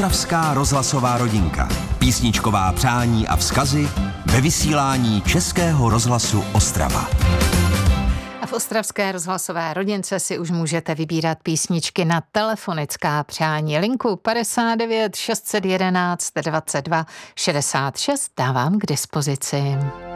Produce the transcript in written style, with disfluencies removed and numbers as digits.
Ostravská rozhlasová rodinka. Písničková přání a vzkazy ve vysílání Českého rozhlasu Ostrava. A v Ostravské rozhlasové rodince si už můžete vybírat písničky na telefonická přání. Linku 59 611 22 66 dávám k dispozici.